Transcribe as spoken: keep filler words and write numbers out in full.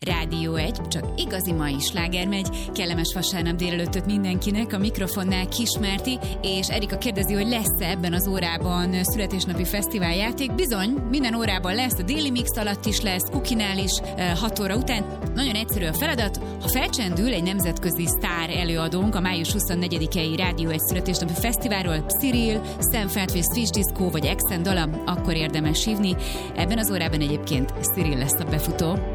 Rádió egy, csak igazi mai sláger megy. Kellemes vasárnap délelőttöt mindenkinek, a mikrofonnál Kismárti, és Erika kérdezi, hogy lesz-e ebben az órában születésnapi fesztiváljáték. Bizony, minden órában lesz, a déli mix alatt is lesz, Kukinál is, hat óra után. Nagyon egyszerű a feladat, ha felcsendül egy nemzetközi sztár előadónk a május huszonnegyedikei Rádió egy születésnapi fesztiválról, Cyril, Sam Feltwist, Fish Disco vagy Exen dala, akkor érdemes hívni. Ebben az órában egyébként Cyril lesz a befutó.